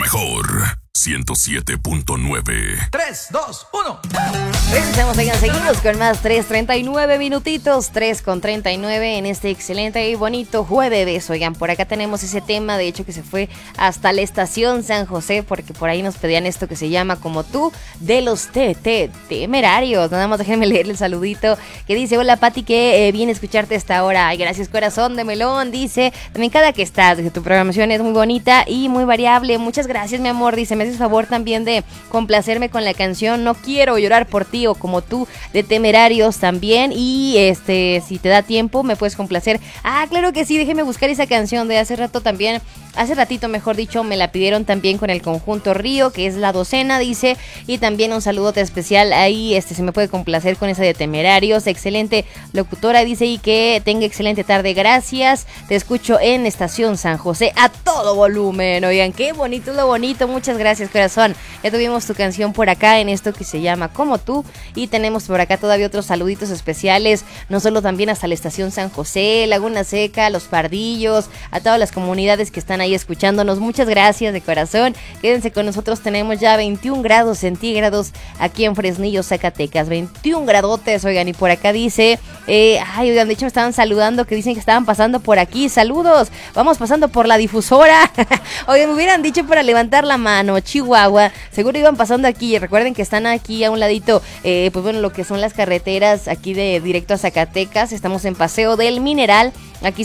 mejor 107.9. 3, 2, 1. Regresamos, oigan, seguimos con más 3:39 minutitos, 3:39 en este excelente y bonito jueves. Oigan, por acá tenemos ese tema, de hecho, que se fue hasta la estación San José, porque por ahí nos pedían esto que se llama Como Tú, de los Temerarios. Nada más déjenme leer el saludito que dice: hola Pati, que viene a escucharte a esta hora. Ay, gracias, corazón de melón. Dice, también cada que estás, tu programación es muy bonita y muy variable. Muchas gracias, mi amor. Dice, me haces favor también de complacerme con la canción No Quiero Llorar por Ti, o Como Tú, de Temerarios también. Y si te da tiempo me puedes complacer. Ah, claro que sí, déjeme buscar esa canción de hace rato también. Hace ratito, mejor dicho, me la pidieron también con el conjunto Río, que es La Docena, dice. Y también un saludote especial ahí, se me puede complacer con esa de Temerarios. Excelente locutora, dice, y que tenga excelente tarde. Gracias, te escucho en Estación San José a todo volumen. Oigan, qué bonito es lo bonito. Muchas gracias, corazón. Ya tuvimos tu canción por acá en esto que se llama Como Tú. Y tenemos por acá todavía otros saluditos especiales, no solo también hasta la Estación San José, Laguna Seca, Los Pardillos, a todas las comunidades que están ahí escuchándonos. Muchas gracias de corazón. Quédense con nosotros, tenemos ya 21 grados centígrados aquí en Fresnillo, Zacatecas. 21 gradotes, oigan, y por acá dice, oigan, de hecho me estaban saludando, que dicen que estaban pasando por aquí. Saludos, vamos pasando por la difusora. Oigan, me hubieran dicho para levantar la mano, Chihuahua, seguro iban pasando aquí. Recuerden que están aquí a un ladito, pues bueno, lo que son las carreteras aquí de directo a Zacatecas. Estamos en Paseo del Mineral, aquí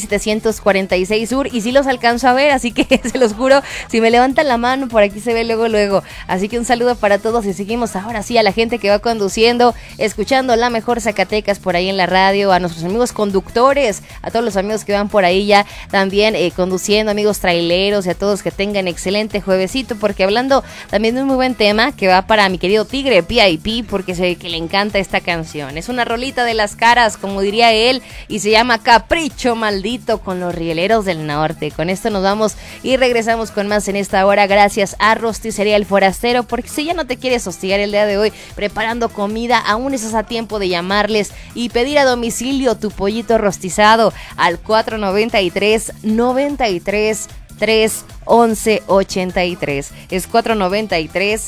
746 Sur, y sí los alcanzo a ver, así que se los juro, si me levantan la mano, por aquí se ve luego. Así que un saludo para todos, y seguimos ahora sí a la gente que va conduciendo, escuchando la mejor Zacatecas por ahí en la radio, a nuestros amigos conductores, a todos los amigos que van por ahí ya también conduciendo, amigos traileros, y a todos que tengan excelente juevesito, porque hablando también de un muy buen tema que va para mi querido Tigre VIP, porque sé que le encanta esta canción. Es una rolita de Las Caras, como diría él, y se llama Capricho Maldito, con los Rieleros del Norte. Con esto nos vamos y regresamos con más en esta hora, gracias a Rosticería El Forastero, porque si ya no te quieres hostigar el día de hoy preparando comida, aún estás a tiempo de llamarles y pedir a domicilio tu pollito rostizado al 493 93 3 11 83. Es 493